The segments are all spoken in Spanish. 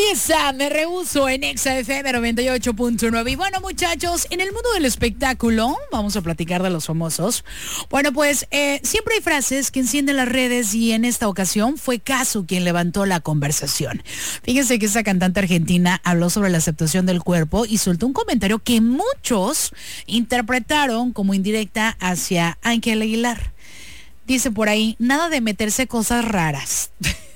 Ahí está, me rehúso en Exa FM 98.9. Y bueno, muchachos, en el mundo del espectáculo, vamos a platicar de los famosos. Bueno, pues siempre hay frases que encienden las redes y en esta ocasión fue Cazzu quien levantó la conversación. Fíjense que esta cantante argentina habló sobre la aceptación del cuerpo y soltó un comentario que muchos interpretaron como indirecta hacia Ángel Aguilar. Dice por ahí, nada de meterse cosas raras.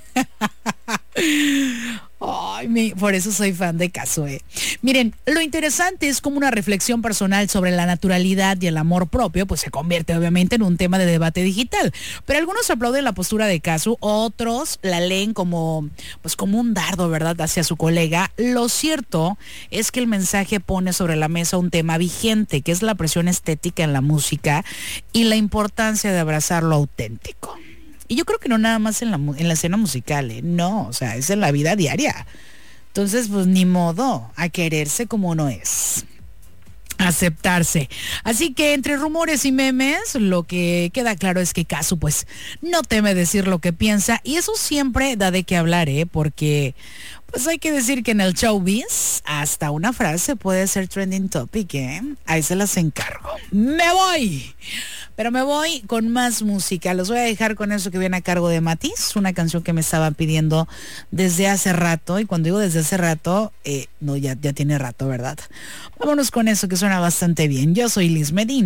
Ay, por eso soy fan de Cazzu. Miren, lo interesante es como una reflexión personal sobre la naturalidad y el amor propio, pues se convierte obviamente en un tema de debate digital. Pero algunos aplauden la postura de Cazzu, otros la leen como un dardo, ¿verdad?, hacia su colega. Lo cierto es que el mensaje pone sobre la mesa un tema vigente, que es la presión estética en la música y la importancia de abrazar lo auténtico. Y yo creo que no nada más en la escena musical, no, o sea, es en la vida diaria. Entonces, pues ni modo, a quererse como uno es. Aceptarse. Así que entre rumores y memes, lo que queda claro es que Cazzu pues no teme decir lo que piensa y eso siempre da de qué hablar, porque pues hay que decir que en el showbiz hasta una frase puede ser trending topic, ahí se las encargo. ¡Me voy! Pero me voy con más música. Los voy a dejar con eso que viene a cargo de Matiz, una canción que me estaban pidiendo desde hace rato. Y cuando digo desde hace rato, no, ya tiene rato, ¿verdad? Vámonos con eso que suena bastante bien. Yo soy Liz Medina.